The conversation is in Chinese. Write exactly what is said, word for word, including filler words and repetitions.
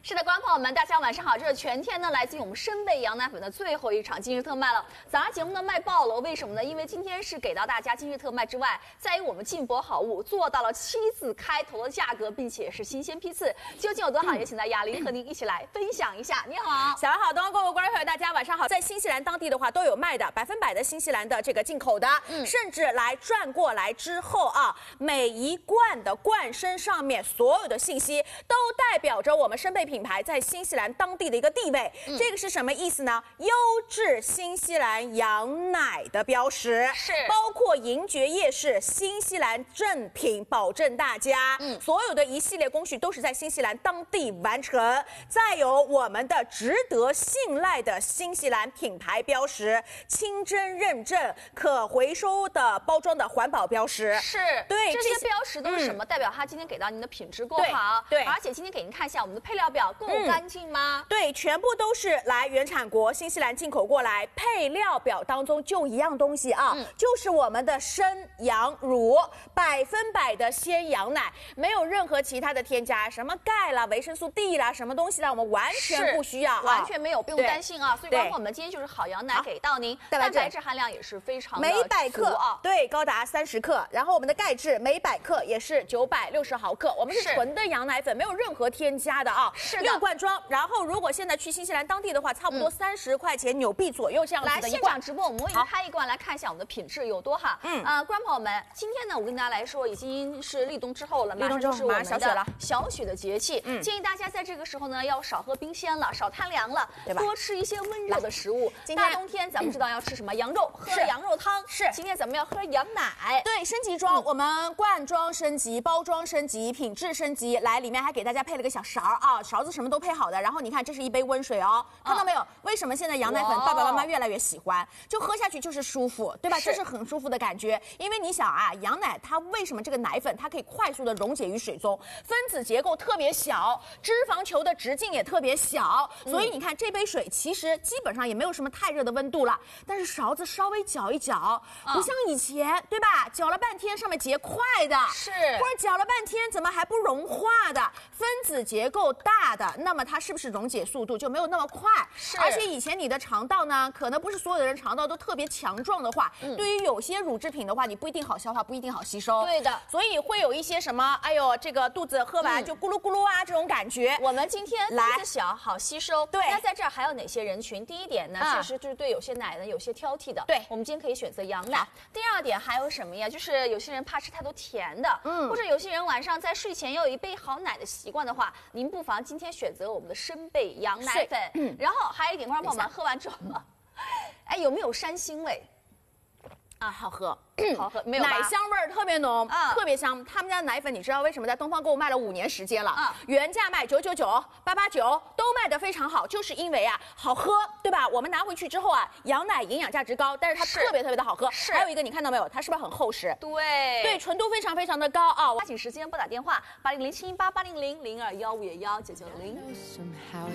是的，观众朋友们，大家晚上好！这是全天呢来自于我们深贝羊奶粉的最后一场今日特卖了。早上节目呢卖爆了，为什么呢？因为今天是给到大家今日特卖之外，在于我们进博好物做到了七字开头的价格，并且是新鲜批次，究竟有多好？也请在雅玲和您一起来分享一下。你好， 小安好，东方购物观众朋友大家晚上好。在新西兰当地的话都有卖的，百分百的新西兰的这个进口的，嗯，甚至来转过来之后啊，每一罐的罐身上面所有的信息都代表着我们深贝品牌在新西兰当地的一个地位。嗯、这个是什么意思呢？优质新西兰羊奶的标识， 是包括银爵夜市新西兰正品，保证大家，嗯，所有的一系列工序都是在新西兰当地完成。再有我们的值得信赖的新西兰品牌标识，清真认证、可回收的包装的环保标识， 是对这些标识都是什么？嗯、代表它今天给到您的品质够好， 对，对而且今天给您看一下我们的配料表够干净吗？ 嗯、对，全部都是来原产国新西兰进口过来，配料表当中就一样东西啊，嗯、就是我们的生羊乳，百分百的鲜羊奶，没有任何其他的添加，什么钙啦、维生素 D 啦，什么东西啦，我们完全不需要、啊， 完全没有，不用担心啊。所以包括我们今天就是好羊奶给到您，蛋白质含量也是非常的每百克啊， 对，高达三十克。然后我们的钙质每百克也是九百六十毫克，我们是纯的羊奶粉，没有任何添加的啊。 是的， 六罐装。然后如果现在去新西兰当地的话，差不多三十块钱纽币左右这样子的一罐。 来现场直播，我们会开一罐来看一下我们的品质有多好。嗯，呃，观众朋友们，今天呢，我跟大家来说，已经是立冬之后了， 立冬之后是我们小雪了， 小雪的节气。嗯，建议大家在这个时候呢，要少喝冰鲜了，少贪凉了，对吧？多吃一些温热的食物。大冬天咱们知道要吃什么？羊肉，喝羊肉汤。是，今天咱们要喝羊奶。 对，升级装，我们罐装升级，包装升级，品质升级。来，里面还给大家配了个小勺啊，勺子什么都配好的。然后你看，这是一杯温水哦，看到没有？为什么现在羊奶粉爸爸妈妈越来越喜欢？就喝下去就是舒服，对吧？这是很舒服的感觉。因为你想啊，羊奶它为什么这个奶粉它可以快速的溶解于水中，分子结构特别小，脂肪球的直径也特别小，所以你看这杯水其实基本上也没有什么太热的温度了。但是勺子稍微搅一搅，不像以前，对吧？搅了半天上面结块的， 是， 或者搅了半天怎么还不融化的？分子结构大的，那么它是不是溶解速度就没有那么快？ 是， 而且以前你的肠道呢，可能不是所有的人肠道都特别强壮的话，嗯、对于有些乳制品的话，你不一定好消化，不一定好吸收。 对的， 所以会有一些什么，哎呦，这个肚子喝完就咕噜咕噜啊、嗯、这种感觉。 我们今天来小好吸收。 对， 那在这儿还有哪些人群？第一点呢，确实就是对有些奶呢有些挑剔的。 对， 我们今天可以选择羊奶。第二点还有什么呀？就是有些人怕吃太多甜的，嗯，或者有些人晚上在睡前要有一杯好奶的习惯的话，您不妨今天选择我们的深贝羊奶粉。嗯，然后还有一点，观众朋友们喝完之后呢，哎，有没有山腥味？ 啊，好喝， 好喝，没有奶香味儿特别浓， 啊， 特别香。他们家的奶粉，你知道为什么在东方购物卖了五年时间了？ 啊， 原价卖九九九、八八九都卖得非常好，就是因为啊好喝，对吧？我们拿回去之后啊，羊奶营养价值高，但是它特别特别的好喝。 是， 还有一个你看到没有？它是不是很厚实？ 对， 对，纯度非常非常的高啊！ 抓紧时间拨打电话八零零七一八八零零零二幺五幺九九零。